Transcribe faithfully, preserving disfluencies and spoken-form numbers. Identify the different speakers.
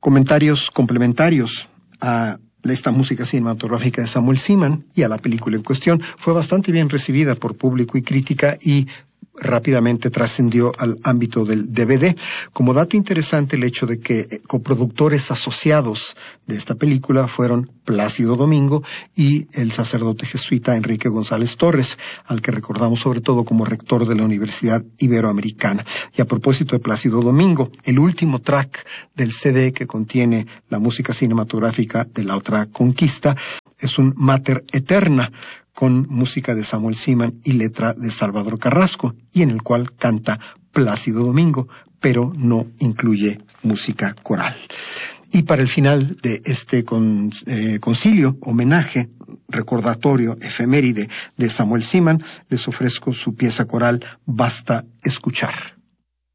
Speaker 1: Comentarios complementarios a esta música cinematográfica de Samuel Seaman y a la película en cuestión. Fue bastante bien recibida por público y crítica y rápidamente trascendió al ámbito del D V D. Como dato interesante, el hecho de que coproductores asociados de esta película fueron Plácido Domingo y el sacerdote jesuita Enrique González Torres, al que recordamos sobre todo como rector de la Universidad Iberoamericana. Y a propósito de Plácido Domingo, el último track del C D que contiene la música cinematográfica de La Otra Conquista es un Mater Eterna, con música de Samuel Seaman y letra de Salvador Carrasco, y en el cual canta Plácido Domingo, pero no incluye música coral. Y para el final de este con, eh, concilio, homenaje, recordatorio, efeméride de Samuel Seaman, les ofrezco su pieza coral Basta Escuchar.